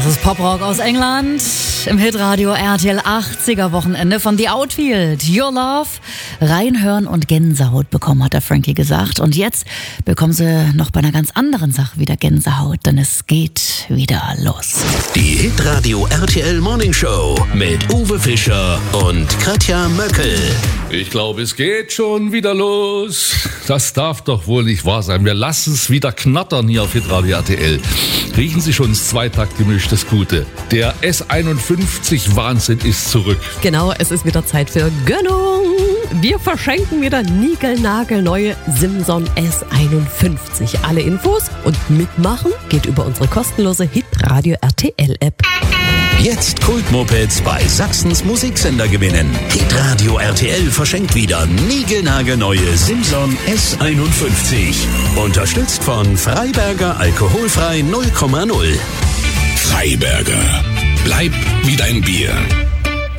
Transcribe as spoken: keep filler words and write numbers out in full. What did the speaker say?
ist Poprock aus England im Hitradio R T L achtziger Wochenende von The Outfield. Your Love. Reinhören und Gänsehaut bekommen, hat der Frankie gesagt. Und jetzt bekommen sie noch bei einer ganz anderen Sache wieder Gänsehaut, denn es geht wieder los. Die Hitradio R T L Morning Show mit Uwe Fischer und Katja Möckel. Ich glaube, es geht schon wieder los. Das darf doch wohl nicht wahr sein. Wir lassen es wieder knattern hier auf Hitradio R T L. Riechen Sie schon das Zweitaktgemisch, das Gute. Der S einundfünfzig Wahnsinn ist zurück. Genau, es ist wieder Zeit für Gönnung. Wir verschenken wieder niegelnagelneue Simson S einundfünfzig. Alle Infos und mitmachen geht über unsere kostenlose Hitradio R T L App. Jetzt Kultmopeds bei Sachsens Musiksender gewinnen. Hitradio R T L verschenkt wieder niegelnagelneue Simson S einundfünfzig. Unterstützt von Freiberger Alkoholfrei null Komma null. Freiberger. Bleib wie dein Bier.